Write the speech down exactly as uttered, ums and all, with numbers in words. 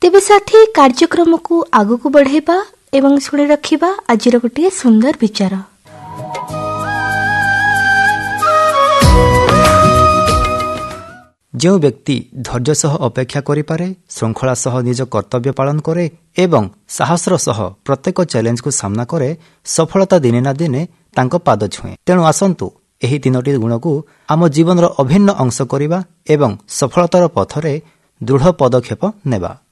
ତେବେ ସାଥୀ କାର୍ଯ୍ୟକ୍ରମକୁ ଆଗକୁ ବଢ଼ାଇବା ଏବଂ ଶୁଣି ରଖିବା ଆଜିର ଗୋଟିଏ ସୁନ୍ଦର ବିଚାର। ଯେଉଁ ବ୍ୟକ୍ତି ଧୈର୍ଯ୍ୟ ସହ ଅପେକ୍ଷା କରିପାରେ, ଶୃଙ୍ଖଳା ସହ ନିଜ କର୍ତ୍ତବ୍ୟ ପାଳନ କରେ ଏବଂ ସାହସର ସହ ପ୍ରତ୍ୟେକ ଚ୍ୟାଲେଞ୍ଜକୁ ସାମ୍ନା କରେ, ସଫଳତା ଦିନେ ନା ଦିନେ ତାଙ୍କ ପାଦ ଛୁଏଁ। ତେଣୁ ଆସନ୍ତୁ ଏହି ତିନୋଟି ଗୁଣକୁ ଆମ ଜୀବନର ଅଭିନ୍ନ ଅଂଶ କରିବା ଏବଂ ସଫଳତାର ପଥରେ ଦୃଢ଼ ପଦକ୍ଷେପ ନେବା।